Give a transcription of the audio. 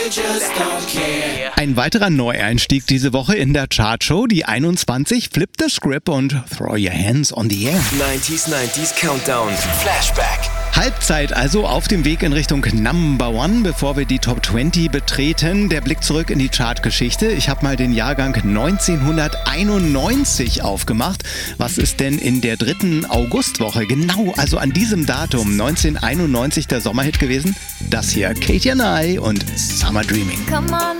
Ein weiterer Neueinstieg diese Woche in der Chartshow, die 21, Flip the Script und Throw Your Hands on the Air. 90s Countdown, Flashback. Halbzeit also auf dem Weg in Richtung Number One, bevor wir die Top 20 betreten. Der Blick zurück in die Chartgeschichte. Ich habe mal den Jahrgang 1991 aufgemacht. Was ist denn in der 3. Augustwoche, genau, also an diesem Datum 1991 der Sommerhit gewesen? Das hier, Katy and I und Summer Dreaming. Come on.